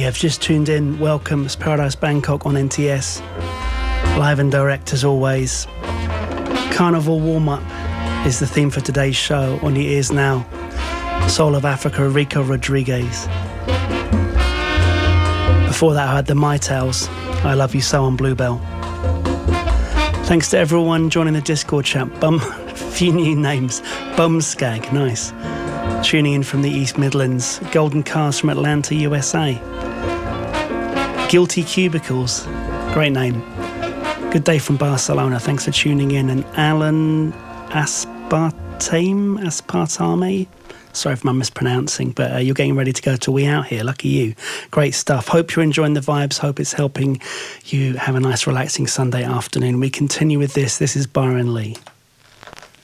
you have just tuned in, welcome. It's Paradise Bangkok on NTS. Live and direct as always. Carnival Warm-Up is the theme for today's show. On your ears now, Soul of Africa, Rico Rodriguez. Before that I had the My Tales, I Love You So on Bluebell. Thanks to everyone joining the Discord chat. A few new names. Bumskag, nice. Tuning in from the East Midlands. Golden Cars from Atlanta, USA. Guilty Cubicles, great name. Good Day from Barcelona, thanks for tuning in. And Alan Aspartame, sorry if I'm mispronouncing, but you're getting ready to go to We Out Here, lucky you. Great stuff. Hope you're enjoying the vibes, hope it's helping you have a nice relaxing Sunday afternoon. We continue with this is Byron Lee.